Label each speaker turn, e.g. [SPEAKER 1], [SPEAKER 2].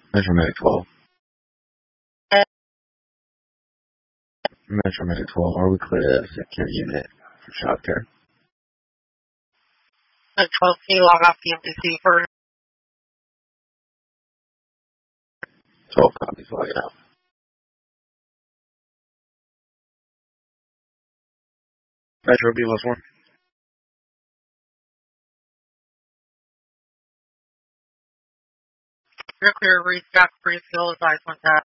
[SPEAKER 1] Metro Medic 12. Metro Medic 12, are we clear to secure unit for shock care?
[SPEAKER 2] 12, can you log off the MDC for
[SPEAKER 1] 12 copies, log out. Metro B plus 1.
[SPEAKER 2] you're clear, restock, pre-fuel, advise one tap.